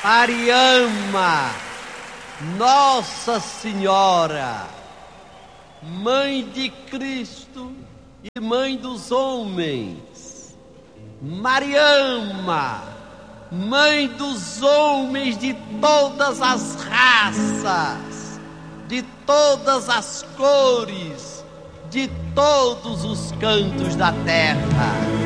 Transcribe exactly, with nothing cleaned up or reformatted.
Mariama, Nossa Senhora, Mãe de Cristo e Mãe dos homens. Mariama, Mãe dos homens de todas as raças, de todas as cores, de todos os cantos da terra.